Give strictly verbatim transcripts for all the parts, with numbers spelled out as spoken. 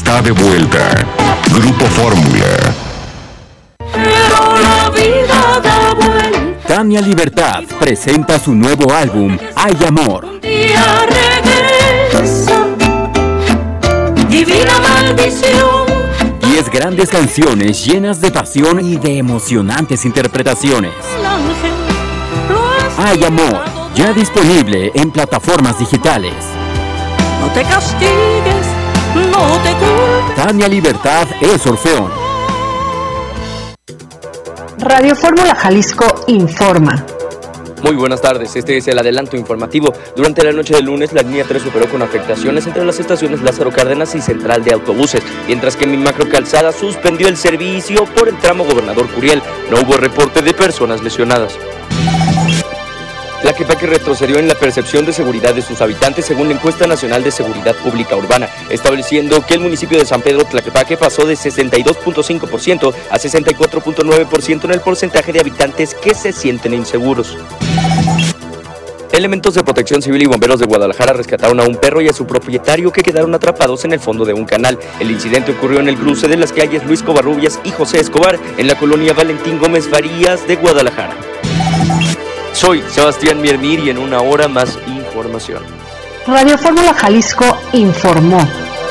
está de vuelta. Grupo Fórmula. Pero la vida da vuelta. Tania Libertad presenta su nuevo álbum, Hay Amor. Un día regresa, divina maldición. Diez grandes canciones llenas de pasión y de emocionantes interpretaciones. El ángel lo Hay Amor, ya disponible en plataformas digitales. No te castigues, no te culpes. Tania Libertad es Orfeón. Radio Fórmula Jalisco informa. Muy buenas tardes, este es el adelanto informativo. Durante la noche del lunes, la línea tres operó con afectaciones entre las estaciones Lázaro Cárdenas y Central de Autobuses, mientras que mi macrocalzada suspendió el servicio por el tramo Gobernador Curiel. No hubo reporte de personas lesionadas. Tlaquepaque retrocedió en la percepción de seguridad de sus habitantes según la Encuesta Nacional de Seguridad Pública Urbana, estableciendo que el municipio de San Pedro Tlaquepaque pasó de sesenta y dos punto cinco por ciento a sesenta y cuatro punto nueve por ciento en el porcentaje de habitantes que se sienten inseguros. Elementos de Protección Civil y bomberos de Guadalajara rescataron a un perro y a su propietario que quedaron atrapados en el fondo de un canal. El incidente ocurrió en el cruce de las calles Luis Covarrubias y José Escobar, en la colonia Valentín Gómez Farías de Guadalajara. Soy Sebastián Miermir y en una hora más información. Radio Fórmula Jalisco informó.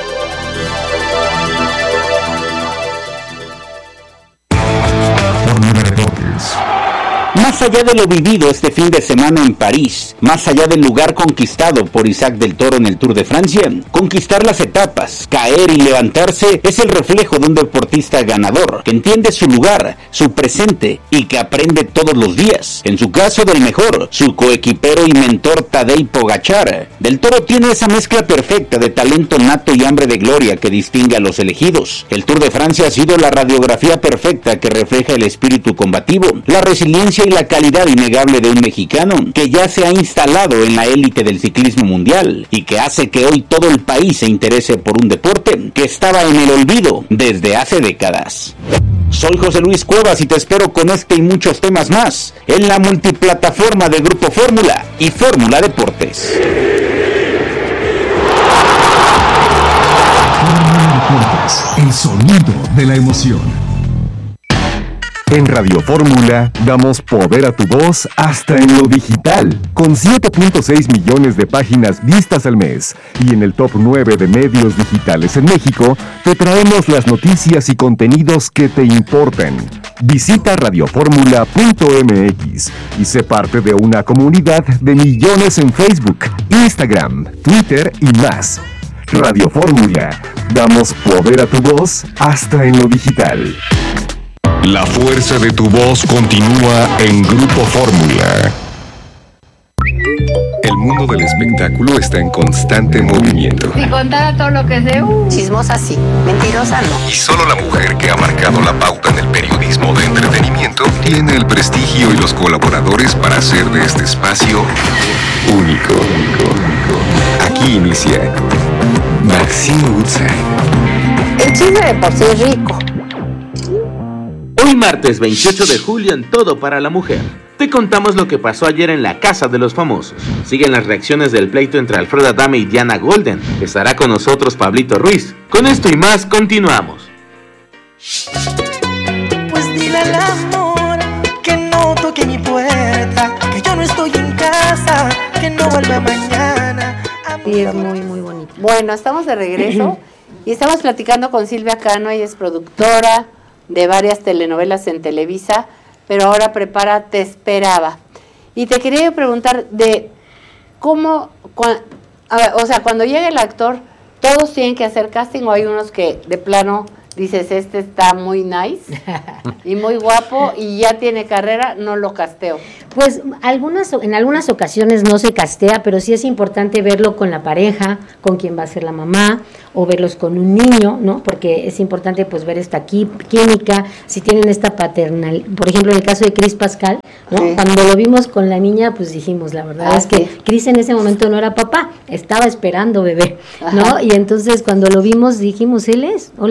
Fórmula Deportes. Más allá de lo vivido este fin de semana en París, más allá del lugar conquistado por Isaac del Toro en el Tour de Francia, conquistar las etapas, caer y levantarse es el reflejo de un deportista ganador, que entiende su lugar, su presente y que aprende todos los días. En su caso del mejor, su coequipero y mentor Tadej Pogačar. Del Toro tiene esa mezcla perfecta de talento nato y hambre de gloria que distingue a los elegidos. El Tour de Francia ha sido la radiografía perfecta que refleja el espíritu combativo, la resiliencia y la calidad innegable de un mexicano que ya se ha instalado en la élite del ciclismo mundial y que hace que hoy todo el país se interese por un deporte que estaba en el olvido desde hace décadas. Soy José Luis Cuevas y te espero con este y muchos temas más en la multiplataforma de Grupo Fórmula y Fórmula Deportes. Fórmula Deportes, el sonido de la emoción. En Radio Fórmula damos poder a tu voz hasta en lo digital, con siete punto seis millones de páginas vistas al mes y en el top nueve de medios digitales en México, te traemos las noticias y contenidos que te importan. Visita radioformula punto m x y sé parte de una comunidad de millones en Facebook, Instagram, Twitter y más. Radio Fórmula, damos poder a tu voz hasta en lo digital. La fuerza de tu voz continúa en Grupo Fórmula. El mundo del espectáculo está en constante movimiento. Si contara todo lo que sé, uh, chismosa sí, mentirosa no. Y solo la mujer que ha marcado la pauta en el periodismo de entretenimiento tiene el prestigio y los colaboradores para hacer de este espacio único. Aquí inicia Maxine Woodside. El chisme de por sí es rico. Hoy martes veintiocho de julio en Todo para la Mujer, te contamos lo que pasó ayer en la Casa de los Famosos. Siguen las reacciones del pleito entre Alfredo Adame y Diana Golden. Estará con nosotros Pablito Ruiz. Con esto y más, continuamos. Pues dile al amor que no toque mi puerta, que yo no estoy en casa, que no vuelva mañana. Sí, es muy, muy bonito. Bueno, estamos de regreso y estamos platicando con Silvia Cano. Ella es productora de varias telenovelas en Televisa, pero ahora prepara Te Esperaba. Y te quería preguntar de cómo, cua, a ver, o sea, cuando llega el actor, ¿todos tienen que hacer casting o hay unos que de plano dices, este está muy nice y muy guapo y ya tiene carrera, no lo casteo? Pues algunas, en algunas ocasiones no se castea, pero sí es importante verlo con la pareja, con quien va a ser la mamá, o verlos con un niño, ¿no? Porque es importante pues ver esta química, si tienen esta paternal, por ejemplo en el caso de Cris Pascal, ¿no? Sí. Cuando lo vimos con la niña, pues dijimos, la verdad ah, es que sí. Cris en ese momento no era papá, estaba esperando bebé, ¿no? Ajá. Y entonces cuando lo vimos dijimos, él es, él es, sí. él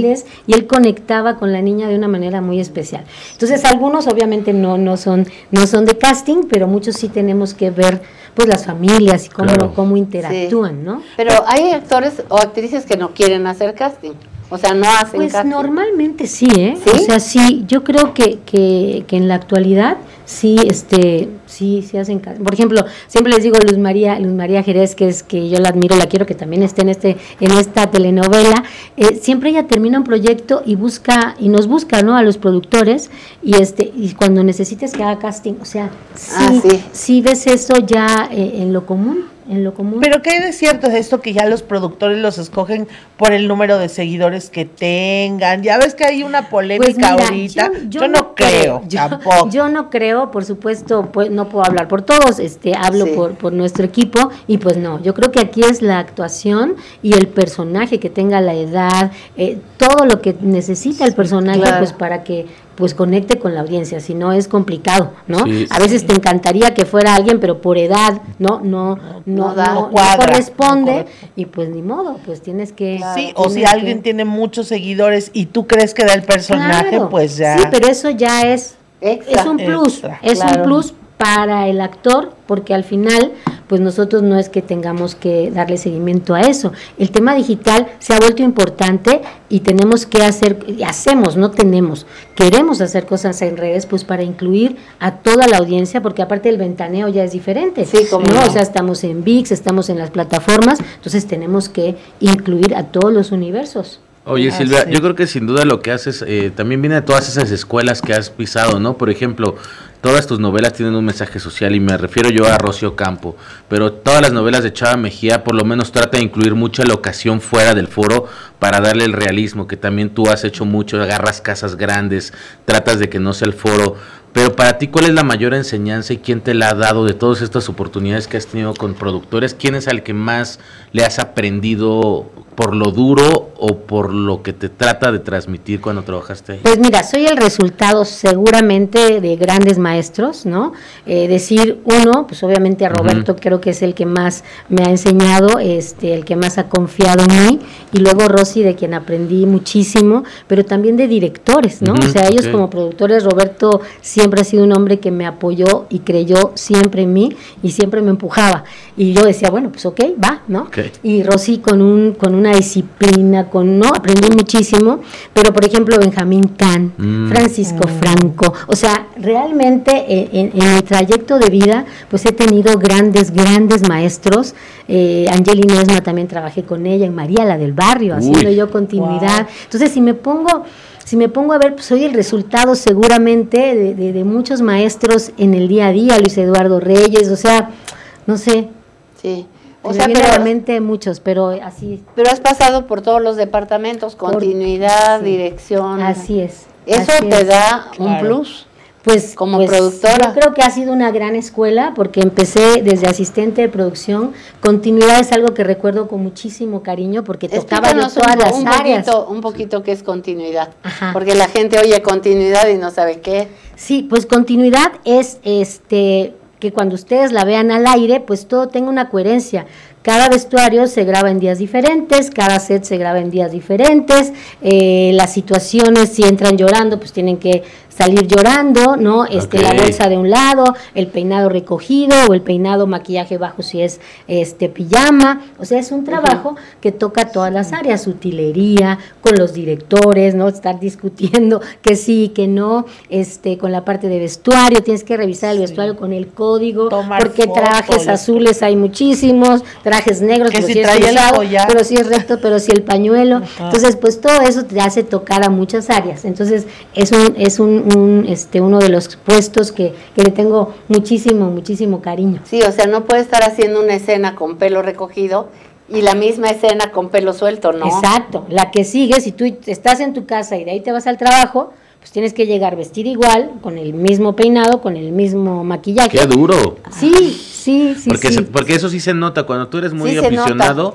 inglés y él conectaba con la niña de una manera muy especial. Entonces algunos obviamente no no son no son de casting, pero muchos sí tenemos que ver pues las familias y cómo Claro. cómo interactúan, Sí. ¿no? Pero hay actores o actrices que no quieren hacer casting. O sea, no hacen Pues casting. normalmente sí, ¿eh? ¿Sí? O sea, sí, yo creo que, que, que en la actualidad sí, este, sí, sí hacen caso. Por ejemplo, siempre les digo a Luz María, Luz María Jerez, que es que yo la admiro, la quiero que también esté en este, en esta telenovela, eh, siempre ella termina un proyecto y busca, y nos busca, ¿no? A los productores, y este, y cuando necesites que haga casting, o sea, sí, Ah, sí. sí ves eso ya eh, en lo común. En lo común. Pero ¿qué hay de cierto de esto que ya los productores los escogen por el número de seguidores que tengan? Ya ves que hay una polémica Pues mira, ahorita. Yo, yo no creo, yo, tampoco. yo no creo, por supuesto, pues no puedo hablar por todos, este, hablo Sí. por, por nuestro equipo y pues no, yo creo que aquí es la actuación y el personaje que tenga la edad, eh, todo lo que necesita el personaje, Claro. pues para que pues conecte con la audiencia, si no es complicado, ¿no? Sí, a veces te encantaría que fuera alguien, pero por edad, no, no, no, No no, da, no no cuadra, corresponde, no corre- y pues ni modo, pues tienes que. Sí, o si tienes alguien que- tiene muchos seguidores y tú crees que da el personaje, Claro. pues ya. Sí, pero eso ya es, Extra. es un plus, Extra, es claro. un plus para el actor, porque al final, pues nosotros no es que tengamos que darle seguimiento a eso. El tema digital se ha vuelto importante y tenemos que hacer, y hacemos, no tenemos, queremos hacer cosas en redes, pues para incluir a toda la audiencia, porque aparte el ventaneo ya es diferente. Sí, cómo ¿no? no. O sea, estamos en V I X, estamos en las plataformas, entonces tenemos que incluir a todos los universos. Oye, Ah, Silvia, sí. yo creo que sin duda lo que haces eh, también viene de todas esas escuelas que has pisado, ¿no? Por ejemplo, todas tus novelas tienen un mensaje social y me refiero yo a Rocío Campo, pero todas las novelas de Chava Mejía por lo menos trata de incluir mucha locación fuera del foro para darle el realismo, que también tú has hecho mucho, agarras casas grandes, tratas de que no sea el foro. Pero para ti, ¿cuál es la mayor enseñanza y quién te la ha dado de todas estas oportunidades que has tenido con productores? ¿Quién es al que más le has aprendido por lo duro o por lo que te trata de transmitir cuando trabajaste ahí? Pues mira, soy el resultado seguramente de grandes maestros, ¿no? Eh, decir uno, pues obviamente a Roberto Ujú. creo que es el que más me ha enseñado, este, el que más ha confiado en mí, y luego Rosy, de quien aprendí muchísimo, pero también de directores, ¿no? Ujú, O sea, ellos ok. como productores, Roberto siempre ha sido un hombre que me apoyó y creyó siempre en mí y siempre me empujaba. Y yo decía, bueno, pues ok, va, ¿no? Ok. Y Rosy con un con una disciplina, con no, aprendí muchísimo, pero por ejemplo Benjamín Can, Mm. Francisco Franco, o sea, realmente eh, en, en mi trayecto de vida, pues he tenido grandes, grandes maestros. eh, Angeli Nesma también trabajé con ella, en María la del Barrio, Uy. haciendo yo continuidad. Wow. Entonces, si me pongo Si me pongo a ver, pues soy el resultado seguramente de, de, de muchos maestros en el día a día, Luis Eduardo Reyes, o sea, no sé, Sí. O o sea, sea, viene a la pero, mente muchos, pero así, pero has pasado por todos los departamentos, continuidad, sí. dirección. así es. Eso así te es. da un Claro. plus. Pues como pues, productora. Yo creo que ha sido una gran escuela porque empecé desde asistente de producción. Continuidad es algo que recuerdo con muchísimo cariño porque tocaba yo Explícanos todas un, las un áreas. poquito, un poquito qué es continuidad. Ajá. Porque la gente oye continuidad y no sabe qué. Sí, pues continuidad es este que cuando ustedes la vean al aire, pues todo tenga una coherencia. Cada vestuario se graba en días diferentes, cada set se graba en días diferentes, eh, las situaciones, si entran llorando, pues tienen que salir llorando, ¿no? Este, Ok. la bolsa de un lado, el peinado recogido o el peinado maquillaje bajo si es este pijama, o sea, es un trabajo que toca todas las áreas, utilería, con los directores, ¿no? Estar discutiendo que sí, que no, este, con la parte de vestuario, tienes que revisar el vestuario con el código, Tomar porque fotos, trajes ya. azules hay muchísimos, trajes negros, Que pero si si es trae el cruzado, collar. pero si es recto, pero si el pañuelo, Ajá. entonces pues todo eso te hace tocar a muchas áreas, entonces es un, es un, un, este, uno de los puestos que, que le tengo muchísimo, muchísimo cariño. Sí, o sea, no puede estar haciendo una escena con pelo recogido y la misma escena con pelo suelto, ¿no? Exacto, la que sigue, si tú estás en tu casa y de ahí te vas al trabajo, pues tienes que llegar vestida igual, con el mismo peinado, con el mismo maquillaje. ¡Qué duro! Sí, sí, sí, Porque, sí. se- porque eso sí se nota, cuando tú eres muy Sí se aficionado,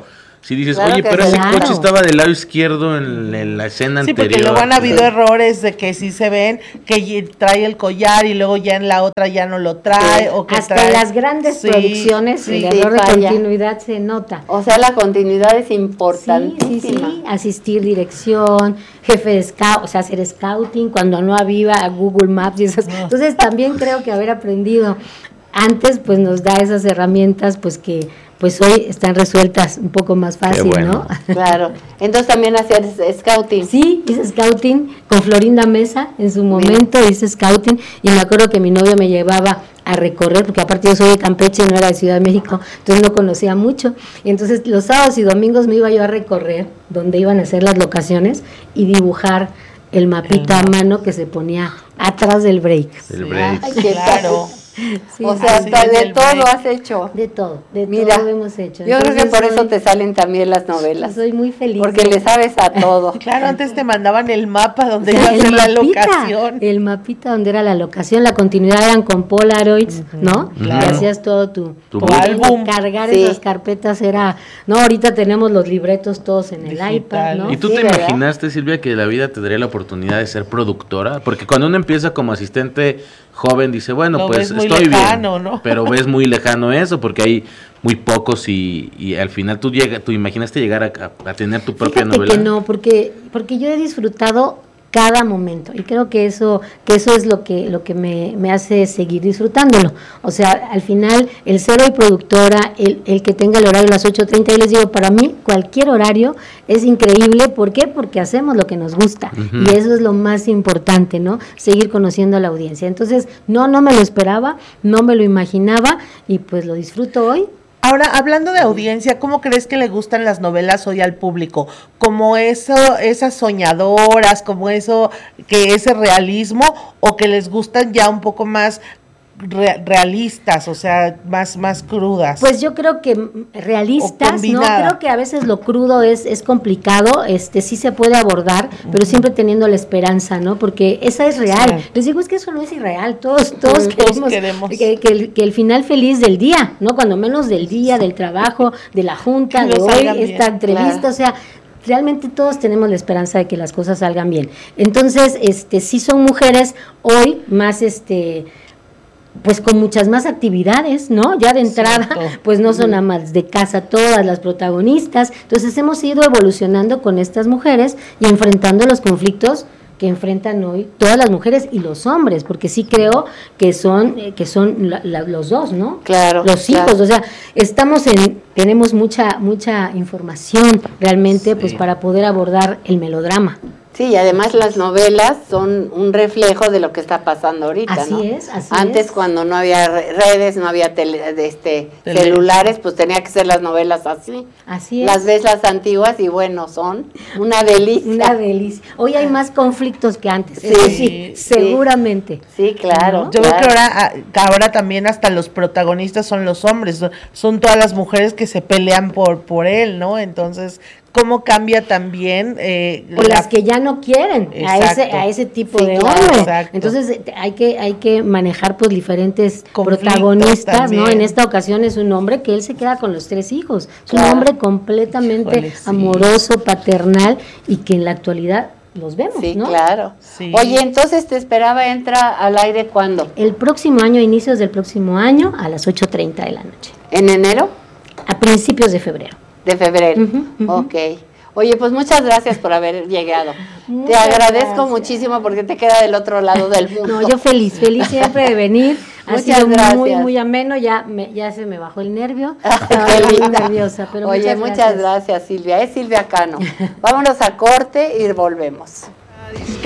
Si dices, Claro oye, que pero sí. ese Claro. coche estaba del lado izquierdo en, en la escena Sí, anterior. porque luego han habido errores de que sí se ven que ye- trae el collar y luego ya en la otra ya no lo trae. Sí. O que Hasta trae... en las grandes Sí, producciones sí, el error de falla. continuidad se nota. O sea, la continuidad es Sí, sí, importantísima. sí, asistir dirección, jefe de scout, o sea, hacer scouting cuando no había Google Maps y esas. Entonces también creo que haber aprendido antes pues nos da esas herramientas pues que pues hoy están resueltas un poco más fácil, bueno. ¿no? Claro. Entonces también hacías scouting. Sí, hice scouting con Florinda Mesa, en su momento hice scouting y me acuerdo que mi novio me llevaba a recorrer, porque aparte yo soy de Campeche, no era de Ciudad de México, entonces no conocía mucho, y entonces los sábados y domingos me iba yo a recorrer donde iban a ser las locaciones y dibujar el mapita a mano que se ponía atrás del break. El break. Ay, qué Claro. Sí, O sea, sí, hasta sí, de el todo break. has hecho. de todo, de Mira, todo hemos hecho. Yo creo que Entonces, por eso soy- te salen también las novelas. soy muy feliz. Porque de- le sabes a todo. Claro, antes te mandaban el mapa donde O iba sea, a el ser la mapita, locación. el mapita donde era la locación, la continuidad eran con Polaroids, ¿no? claro. Y hacías todo tu, Tu por álbum. cargar Sí. esas carpetas era, no, ahorita tenemos los libretos todos en el Digital. iPad, ¿no? ¿Y tú Sí, te ¿verdad? imaginaste, Silvia, que la vida te daría la oportunidad de ser productora? Porque cuando uno empieza como asistente joven, dice, bueno, Lo pues ves muy estoy lejano, bien, ¿no? pero ves muy lejano eso, porque hay muy pocos y, y al final tú llega, tú imaginaste llegar a, a- a tener tu propia Fíjate novela. que no, porque, porque yo he disfrutado cada momento y creo que eso que eso es lo que lo que me, me hace seguir disfrutándolo. O sea, al final el ser hoy productora, el, el que tenga el horario a las ocho treinta, yo les digo, para mí cualquier horario es increíble. ¿Por qué? Porque hacemos lo que nos gusta. Ujú. Y eso es lo más importante, ¿no? Seguir conociendo a la audiencia. Entonces, no, no me lo esperaba, no me lo imaginaba y pues lo disfruto hoy. Ahora, hablando de audiencia, ¿cómo crees que le gustan las novelas hoy al público? ¿Como eso, esas soñadoras, como eso, que ese realismo, o que les gustan ya un poco más re- realistas, o sea, más, más crudas? Pues yo creo que mm, realistas, ¿no? combinada. Creo que a veces lo crudo es, es complicado, este sí se puede abordar, pero siempre teniendo la esperanza, ¿no? Porque esa es real. Sí. Les digo, es que eso no es irreal, todos, todos Todos queremos, queremos. Que, que el, que el final feliz del día, ¿no? Cuando menos del día, del trabajo, de la junta, Que de no hoy, salgan bien, esta entrevista, claro. o sea, realmente todos tenemos la esperanza de que las cosas salgan bien. Entonces, este sí son mujeres hoy más este pues con muchas más actividades, ¿no? Ya de entrada, Cierto. pues no son amas de casa todas las protagonistas. Entonces hemos ido evolucionando con estas mujeres y enfrentando los conflictos que enfrentan hoy todas las mujeres y los hombres, porque sí creo que son eh, que son la- la- los dos, ¿no? Claro, Los claro. hijos, o sea, estamos en tenemos mucha mucha información realmente pues Sí. para poder abordar el melodrama. Sí, y además las novelas son un reflejo de lo que está pasando ahorita, Así ¿no? es, así Antes es. cuando no había re- redes, no había tele, de este Tele- celulares, pues tenía que ser las novelas así. Así es. Las ves las antiguas y bueno, son una delicia. Una delicia. Hoy hay más conflictos que antes. Sí, eso sí, sí. seguramente. Sí, claro. ¿No? Yo claro. creo que ahora, ah, que ahora también hasta los protagonistas son los hombres, son, son todas las mujeres que se pelean por, por él, ¿no? Entonces, ¿cómo cambia también? Eh, O las que ya no quieren a ese, Exacto. a ese tipo Sí, de claro. hombre. Exacto. Entonces eh, hay que, hay que manejar pues diferentes Conflictos protagonistas, también. ¿no? En esta ocasión es un hombre que él se queda con los tres hijos. Es un Claro. hombre completamente Híjole, sí. amoroso, paternal y que en la actualidad los vemos, Sí, ¿no? claro. Sí. Oye, entonces te esperaba, entra al aire ¿cuándo? El próximo año, inicios del próximo año, a las ocho treinta de la noche, ¿En enero? a principios de febrero. De febrero. Ujú, ujú. Ok. Oye, pues muchas gracias por haber llegado. Te Muchas agradezco gracias. muchísimo porque te queda del otro lado del mundo. No, yo feliz, feliz siempre de venir. Ha Muchas sido muy, gracias. muy ameno, ya me, ya se me bajó el nervio. Qué Estaba muy linda. nerviosa, pero Oye, muchas, muchas gracias, Silvia. Es Silvia Cano. Vámonos a corte y volvemos.